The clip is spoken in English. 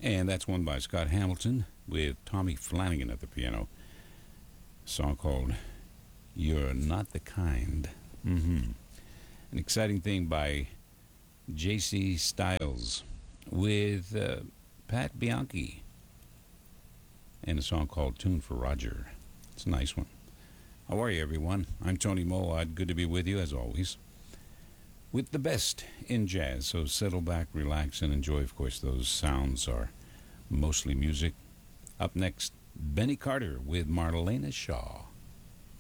And that's one by Scott Hamilton with Tommy Flanagan at the piano. A song called You're Not the Kind. An exciting thing by J.C. Styles with Pat Bianchi and a song called Tune for Roger. It's a nice one. How are you, everyone? I'm Tony Moad. Good to be with you, as always, with the best in jazz. So settle back, relax, and enjoy. Of course, those sounds are mostly music. Up next, Benny Carter with Marlena Shaw.